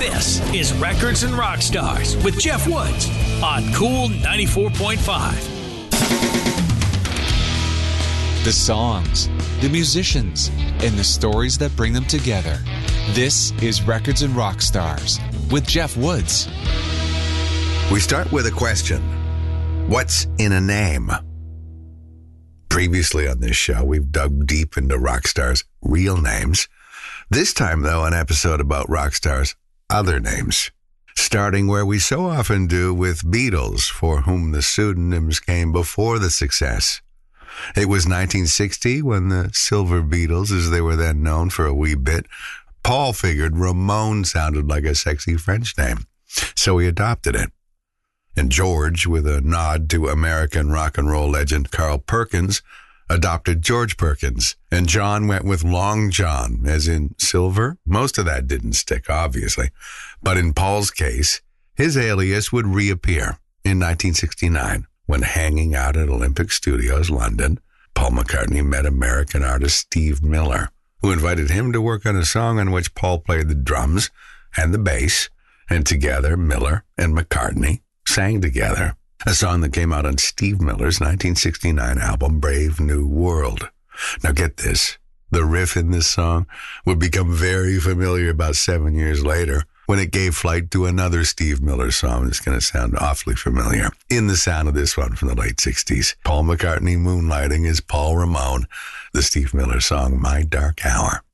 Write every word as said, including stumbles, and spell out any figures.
This is Records and Rock Stars with Jeff Woods on Cool ninety-four point five. The songs, the musicians, and the stories that bring them together. This is Records and Rock Stars with Jeff Woods. We start with a question. What's in a name? Previously on this show, we've dug deep into rock stars' real names. This time, though, an episode about rock stars' other names. Starting where we so often do with Beatles, for whom the pseudonyms came before the success. It was nineteen sixty when the Silver Beatles, as they were then known for a wee bit, Paul figured Ramon sounded like a sexy French name, so he adopted it. And George, with a nod to American rock and roll legend Carl Perkins, adopted George Perkins. And John went with Long John, as in silver. Most of that didn't stick, obviously. But in Paul's case, his alias would reappear in nineteen sixty-nine. When hanging out at Olympic Studios, London, Paul McCartney met American artist Steve Miller, who invited him to work on a song on which Paul played the drums and the bass, and together Miller and McCartney sang together, a song that came out on Steve Miller's nineteen sixty-nine album, Brave New World. Now get this, the riff in this song would become very familiar about seven years later, when it gave flight to another Steve Miller song that's going to sound awfully familiar. In the sound of this one from the late sixties, Paul McCartney moonlighting as Paul Ramon, the Steve Miller song, My Dark Hour.